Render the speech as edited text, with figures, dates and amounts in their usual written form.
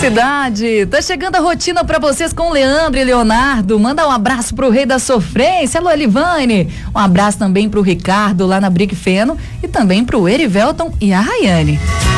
Felicidade. Tá chegando a rotina pra vocês com o Leandro e Leonardo. Manda um abraço pro Rei da Sofrência. Alô, Elivane. Um abraço também pro Ricardo lá na Brick Feno e também pro Erivelton e a Rayane.